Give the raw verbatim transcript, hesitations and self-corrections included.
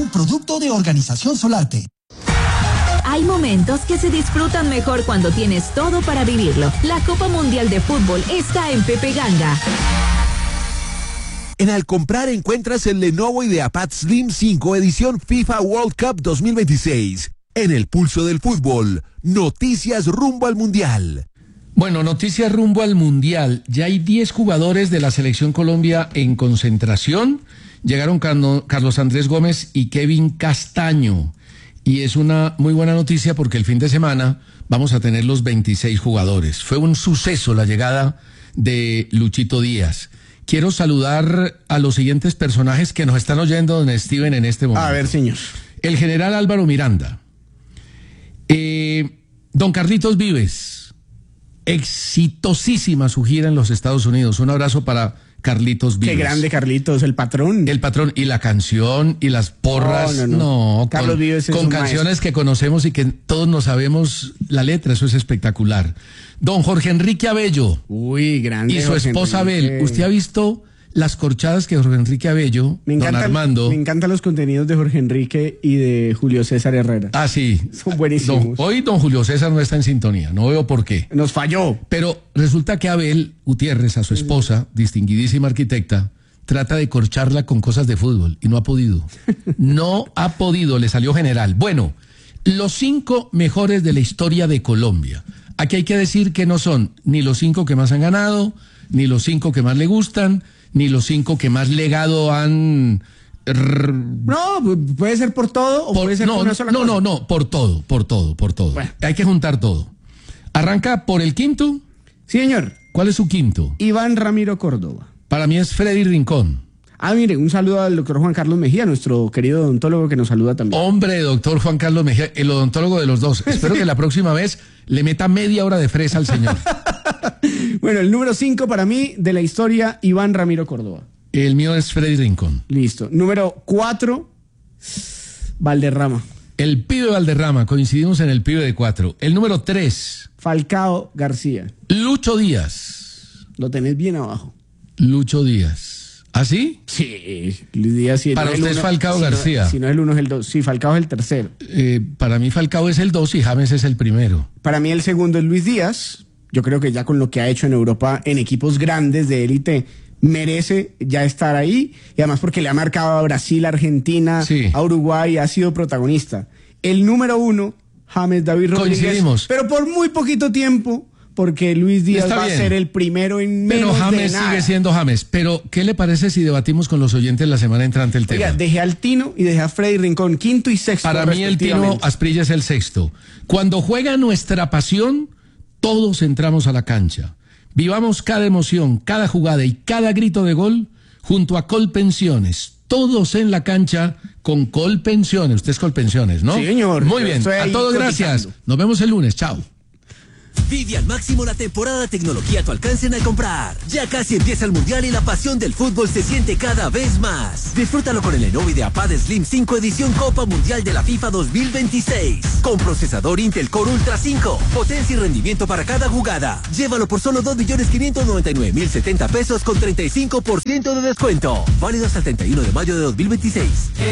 un producto de Organización Solarte. Hay momentos que se disfrutan mejor cuando tienes todo para vivirlo. La Copa Mundial de Fútbol está en Pepe Ganga. En Al Comprar encuentras el Lenovo IdeaPad Slim cinco edición FIFA World Cup dos mil veintiséis. En el pulso del fútbol, noticias rumbo al Mundial. Bueno, noticias rumbo al Mundial. Ya hay diez jugadores de la Selección Colombia en concentración. Llegaron Carlos Andrés Gómez y Kevin Castaño. Y es una muy buena noticia porque el fin de semana vamos a tener los veintiséis jugadores. Fue un suceso la llegada de Luchito Díaz. Quiero saludar a los siguientes personajes que nos están oyendo, don Steven, en este momento. A ver, señor. El general Álvaro Miranda. Eh, don Carlitos Vives. Exitosísima su gira en los Estados Unidos. Un abrazo para Carlitos Vives. Qué grande Carlitos, el patrón. El patrón y la canción y las porras. No, no, no. no Carlos con, Vives es con un canciones maestro. que conocemos y que todos nos sabemos la letra. Eso es espectacular. Don Jorge Enrique Abello. Uy, grande. Y su Jorge esposa Enrique. Abel. ¿Usted ha visto las corchadas que Jorge Enrique Abello, Me encanta, don Armando? Me encantan los contenidos de Jorge Enrique y de Julio César Herrera. Ah, sí. Son buenísimos. Don, hoy don Julio César no está en sintonía. No veo por qué. Nos falló. Pero resulta que Abel Gutiérrez, a su esposa, distinguidísima arquitecta, trata de corcharla con cosas de fútbol y no ha podido. No ha podido, le salió general. Bueno, los cinco mejores de la historia de Colombia. Aquí hay que decir que no son ni los cinco que más han ganado, ni los cinco que más le gustan, ni los cinco que más legado han... No, puede ser por todo o por, puede ser no, por una sola no, cosa. no, no, por todo, por todo, por todo. Bueno. Hay que juntar todo. Arranca por el quinto. Sí, señor. ¿Cuál es su quinto? Iván Ramiro Córdoba. Para mí es Freddy Rincón. Ah, mire, un saludo al doctor Juan Carlos Mejía, nuestro querido odontólogo que nos saluda también. Hombre, doctor Juan Carlos Mejía, el odontólogo de los dos. Espero que la próxima vez le meta media hora de fresa al señor. Bueno, el número cinco para mí de la historia, Iván Ramiro Córdoba. El mío es Freddy Rincón. Listo. Número cuatro, Valderrama. El pibe Valderrama, coincidimos en el pibe de cuatro. El número tres, Falcao García. Lucho Díaz. Lo tenés bien abajo. Lucho Díaz. ¿Ah, sí? Sí, Luis Díaz sí. Para no es usted el es uno, Falcao si García. No, si no es el uno, es el dos. Sí, Falcao es el tercero. Eh, para mí Falcao es el dos y James es el primero. Para mí el segundo es Luis Díaz. Yo creo que ya con lo que ha hecho en Europa en equipos grandes de élite merece ya estar ahí. Y además porque le ha marcado a Brasil, a Argentina, Sí. a Uruguay, ha sido protagonista. El número uno, James David Rodríguez. Coincidimos. Pero por muy poquito tiempo, porque Luis Díaz Está va bien. a ser el primero en menos Pero James de nada. sigue siendo James. Pero, ¿qué le parece si debatimos con los oyentes la semana entrante el tema? Oiga, dejé al Tino y dejé a Freddy Rincón, quinto y sexto. Para mí el Tino respectivamente. Asprilla es el sexto. Cuando juega nuestra pasión, todos entramos a la cancha. Vivamos cada emoción, cada jugada y cada grito de gol junto a Colpensiones. Todos en la cancha con Colpensiones. Usted es Colpensiones, ¿no? Sí, señor. Muy Yo bien. estoy A ahí todos cotizando. gracias. Nos vemos el lunes. Chao. Vive al máximo la temporada de tecnología a tu alcance en Al Comprar. Ya casi empieza el Mundial y la pasión del fútbol se siente cada vez más. Disfrútalo con el Lenovo IdeaPad Slim cinco edición Copa Mundial de la FIFA dos mil veintiséis. Con procesador Intel Core Ultra cinco. Potencia y rendimiento para cada jugada. Llévalo por solo dos millones quinientos noventa y nueve mil setenta pesos con treinta y cinco por ciento de descuento. Válido hasta el treinta y uno de mayo de dos mil veintiséis.